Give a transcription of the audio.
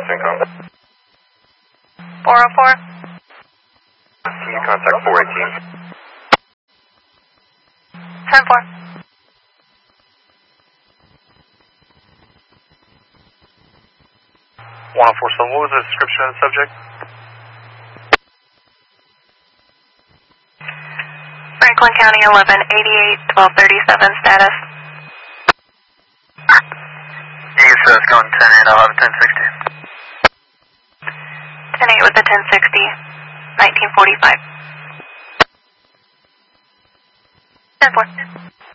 Syncom. 404. Can you contact 418? 10-4. 1047, what was the description of the subject? Franklin County 11, 88, 1237 status. Yes, it's going 10-8, I'll have a 1060. 10-8 with the 1060, 1945. 10-4.